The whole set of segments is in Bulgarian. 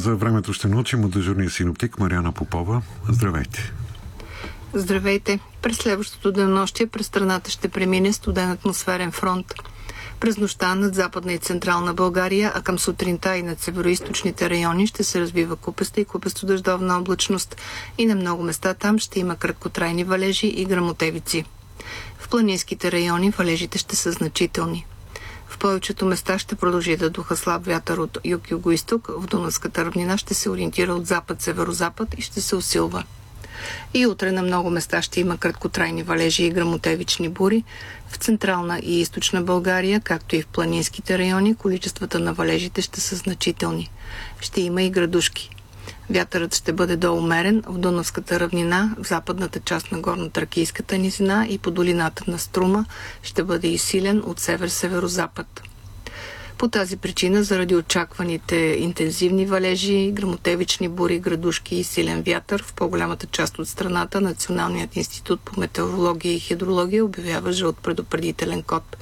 За времето ще научим от дежурния синоптик Мариана Попова. Здравейте! Здравейте! През следващото денонощие през страната ще премине студен атмосферен фронт. През нощта над Западна и Централна България, а към сутринта и над североизточните райони ще се развива купеста и купесто-дъждовна облачност и на много места там ще има краткотрайни валежи и гръмотевици. В планинските райони валежите ще са значителни. В повечето места ще продължи да духа слаб вятър от юг-югоизток, в Дунавската равнина ще се ориентира от запад-северозапад и ще се усилва. И утре на много места ще има краткотрайни валежи и гръмотевични бури. В Централна и Източна България, както и в планинските райони, количествата на валежите ще са значителни. Ще има и градушки. Вятърът ще бъде доумерен в Дунавската равнина, в западната част на горно-тракийската низина и по долината на Струма ще бъде и силен от север-северозапад. По тази причина, заради очакваните интензивни валежи, гръмотевични бури, градушки и силен вятър, в по-голямата част от страната Националният институт по метеорология и хидрология обявява жълт предупредителен код.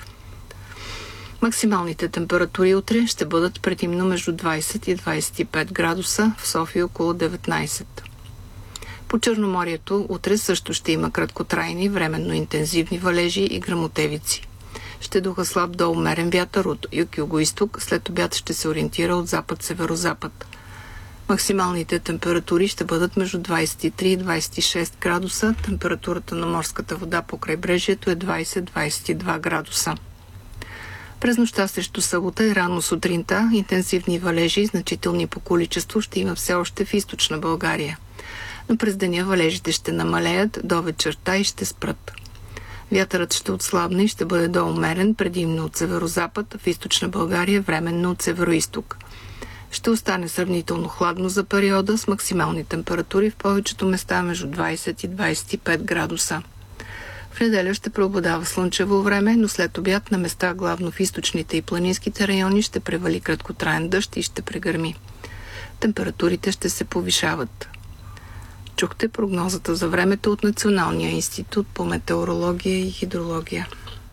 Максималните температури утре ще бъдат предимно между 20 и 25 градуса, в София около 19. По Черноморието утре също ще има краткотрайни, временно интензивни валежи и гръмотевици. Ще духа слаб до умерен вятър от юг-югоизток, след обяд ще се ориентира от запад-северозапад. Максималните температури ще бъдат между 23 и 26 градуса, температурата на морската вода по крайбрежието е 20-22 градуса. През нощта срещу събота и рано сутринта интензивни валежи, значителни по количество, ще има все още в източна България. Но през деня валежите ще намалеят до вечерта и ще спрат. Вятърът ще отслабне и ще бъде доумерен, предимно от северозапад, в източна България временно от североизток. Ще остане сравнително хладно за периода с максимални температури в повечето места между 20 и 25 градуса. В неделя ще преобладава слънчево време, но след обяд на места, главно в източните и планинските райони, ще превали краткотраен дъжд и ще прегърми. Температурите ще се повишават. Чухте прогнозата за времето от Националния институт по метеорология и хидрология.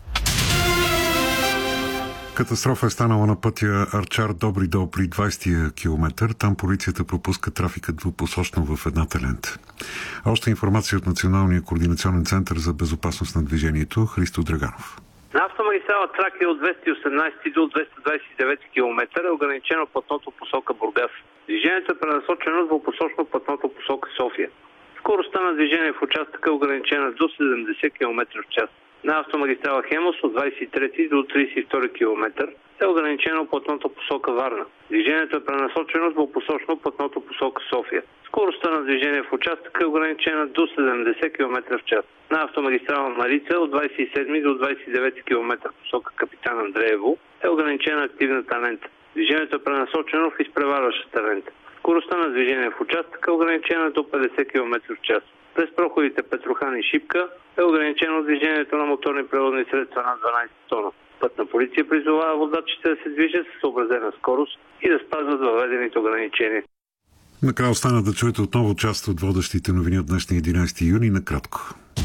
Катастрофа е станала на пътя Арчар-Добри дол при 20-я километър. Там полицията пропуска трафика двупосочно в едната лента. Още информация от Националния координационен център за безопасност на движението. Христо Драганов. На автомагистрала Тракия от 218 до 229 км е ограничено платното посока Бургас. Движението е пренасочено двупосочно платното посока София. Скоростта на движение в участъка е ограничена до 70 км в час. На автомагистрала Хемус от 23 до 32 км е ограничено платното посока Варна. Движението е пренасочено двупосочно платното посока София. Скоростта на движение в участъка е ограничена до 70 км в час. На автомагистрала Марица от 27 до 29 км посока Капитан Андреево е ограничена активната лента. Движението е пренасочено в изпреварващата лента. Скоростта на движение в участъка е ограничена до 50 км в час. През проходите Петрохан и Шипка е ограничено движението на моторни превозни средства над 12 тона. Пътна полиция призовава водачите да се движат с съобразена скорост и да спазват въведените ограничения. Накрая остана да чуете отново част от водещите новини от днешния 11 юни накратко.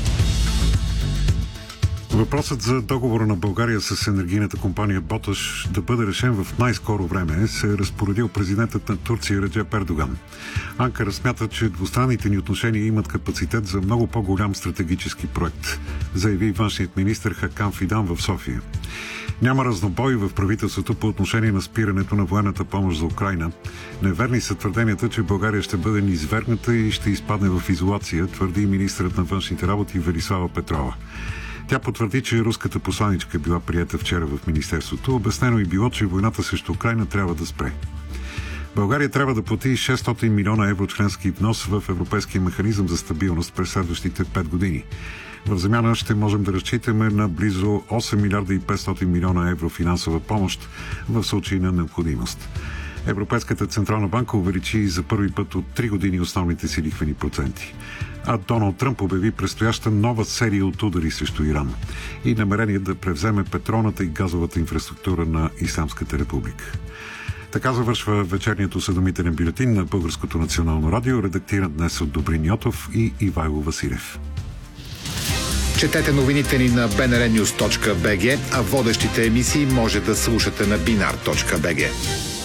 Въпросът за договора на България с енергийната компания Боташ да бъде решен в най-скоро време се е разпоредил президентът на Турция Реджеп Ердоган. Анкара смята, че двустранните ни отношения имат капацитет за много по-голям стратегически проект, заяви външният министър Хакан Фидан в София. Няма разнобой в правителството по отношение на спирането на военната помощ за Украйна. Неверни са твърденията, че България ще бъде низвергната и ще изпадне в изолация, твърди министърът на външните работи Велислава Петрова. Тя потвърди, че руската посланичка е била приета вчера в Министерството. Обяснено и било, че войната срещу Украйна трябва да спре. България трябва да плати 600 милиона евро членски внос в Европейския механизъм за стабилност през следващите 5 години. В замяна ще можем да разчитаме на близо 8 милиарда и 500 милиона евро финансова помощ в случай на необходимост. Европейската централна банка увеличи за първи път от 3 години основните си лихвени проценти. А Доналд Тръмп обяви предстояща нова серия от удари срещу Иран и намерение да превземе петролната и газовата инфраструктура на Ислямската република. Така завършва вечерният осведомителен бюлетин на Българското национално радио, редактиран днес от Добрин Йотов и Ивайло Василев. Четете новините ни на bnrnews.bg, а водещите емисии може да слушате на binar.bg.